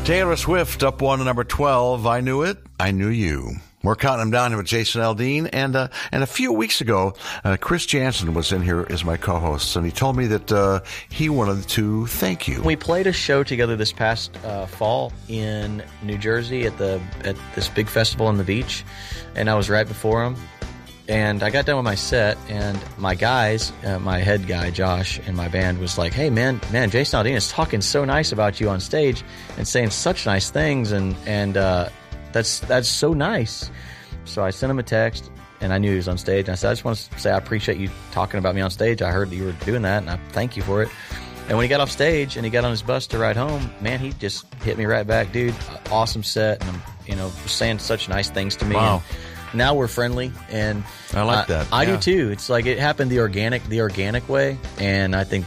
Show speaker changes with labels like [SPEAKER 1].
[SPEAKER 1] Taylor Swift up one to number 12. I Knew It, I Knew You. We're counting them down here with Jason Aldean. And a few weeks ago, Chris Jansen was in here as my co-host, and he told me that he wanted to thank you.
[SPEAKER 2] We played a show together this past fall in New Jersey at this big festival on the beach, and I was right before him. And I got done with my set, and my guys, my head guy, Josh, and my band was like, hey, man, Jason Aldean is talking so nice about you on stage and saying such nice things, and that's so nice. So I sent him a text, and I knew he was on stage, and I said, I just want to say I appreciate you talking about me on stage. I heard that you were doing that, and I thank you for it. And when he got off stage and he got on his bus to ride home, man, he just hit me right back, dude. Awesome set, and saying such nice things to me.
[SPEAKER 1] Wow.
[SPEAKER 2] And now we're friendly, and
[SPEAKER 1] I like that.
[SPEAKER 2] I do too. It's like it happened the organic way, and I think